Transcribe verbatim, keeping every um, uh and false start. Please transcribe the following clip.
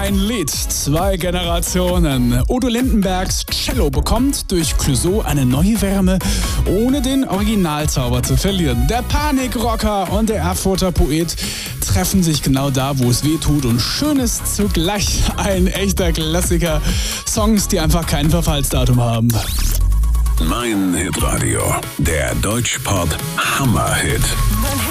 Ein Lied, zwei Generationen. Udo Lindenbergs Cello bekommt durch Clouseau eine neue Wärme, ohne den Originalzauber zu verlieren. Der Panikrocker und der Erfurter Poet treffen sich genau da, wo es weh tut, und schön ist zugleich ein echter Klassiker. Songs, die einfach kein Verfallsdatum haben. Mein Hitradio, der Deutschpop Hammerhit.